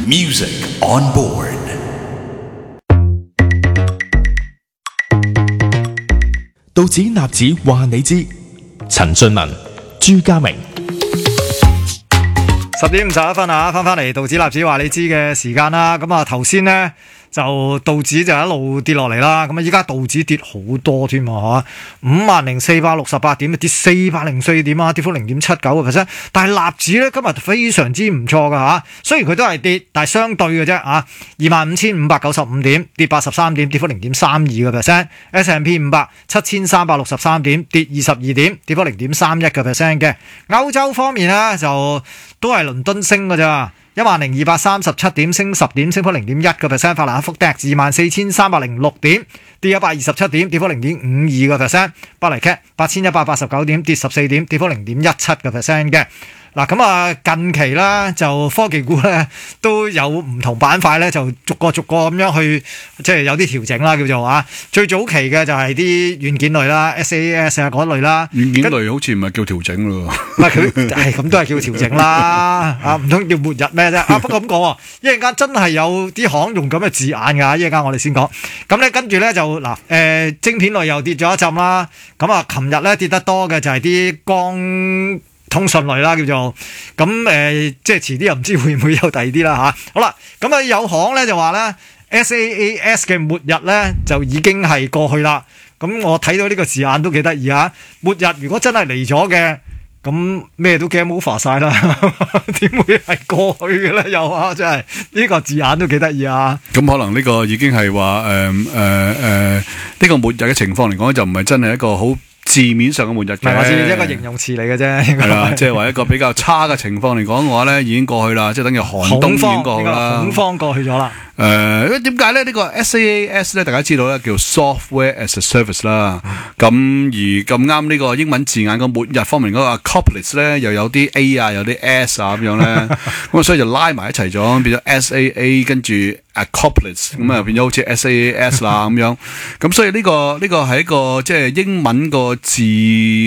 Music on board. 道子納子話你知，陳俊文、朱家明。 10:51啊，翻嚟道子納子話你知嘅時間啦。咁啊，頭先呢就道指就一路跌落嚟啦。咁啊，依家道指跌好多添啊，50,468點，跌404點啊，跌幅0.79%。但係納指咧今日非常之唔錯噶吓，雖然佢都係跌，但係相對嘅啫啊，25,595點，跌83點，跌幅0.32%。S&P 500 7,363點，跌22點，跌幅0.31%嘅。歐洲方面呢就都係倫敦升㗎咋，10,237點，升10點，升幅0.1%。法蘭克福 DAX 24,306點，跌127點，跌幅0.52%。巴黎 CAC 8,189點，跌14點，跌幅0.17%嘅。嗱咁啊，近期啦就科技股咧都有唔同板塊咧，就逐個咁樣去即係有啲調整啦，叫做啊。最早期嘅就係啲軟件類啦 ，SAS 啊嗰類啦。 軟件類好似唔係叫調整咯， 唔係佢係咁都係叫調整啦，啊唔通叫末日咩啫？啊不過咁講，一陣間真係有啲行用咁嘅字眼㗎，一陣間我哋先講。咁咧跟住咧就嗱晶片類又跌咗一陣啦。咁啊，琴日咧跌得多嘅就係啲光通訊類啦，叫做咁即係遲啲又唔知會唔會有第二啲啦嚇。好啦，咁啊有行咧就話咧 SaaS 嘅末日咧就已經係過去啦。咁我睇到呢個字眼都幾得意啊！末日如果真係嚟咗嘅，咁咩都 game over 晒啦，點會係過去嘅咧？又啊，真係呢個字眼都幾得意啊！ 咁可能呢個已經係話呢個末日嘅情況嚟講，就唔係真係一個好字面上嘅末日嘅， 係我知一個形容詞嚟嘅啫。 係啦，即係話一個比較差嘅情況嚟講嘅話咧，已經過去啦，即係等於寒冬已經過去啦， 恐慌過去咗啦。 點解咧？呢個 SaaS 咧，大家知道咧叫 Software as a Service 啦。咁而咁啱呢個英文字眼個末日方面嗰個 Acopolis 咧，又有啲 A 啊，有啲 S 啊咁樣咧，咁所以就拉埋一齊咗，變咗 SAA 跟住 Acopolis，咁啊變咗好似 SaaS 啦咁樣。咁所以呢個係一個即係英文個字。